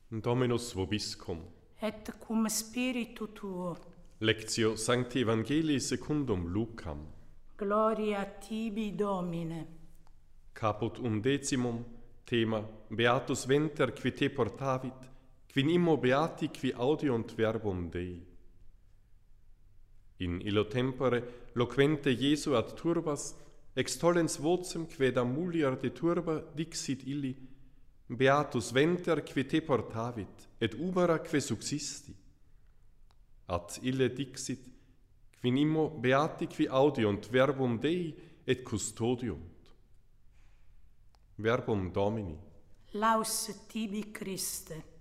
Dominus vobiscum. Et cum spiritu tuo. Lectio Sancti Evangelii secundum Lucam. Gloria tibi, Domine. Caput 11. Thema Beatus venter qui te portavit, quin immo beati qui audiunt verbum Dei. In illo tempore loquente Iesu ad turbas, extollens vocem quae mulier de turba dixit illi, Beatus venter qui te portavit, et ubera que subsisti. Ad ille dixit, quin immo beati qui audiunt verbum Dei et custodiunt. Verbum Domini. Laus tibi, Christe.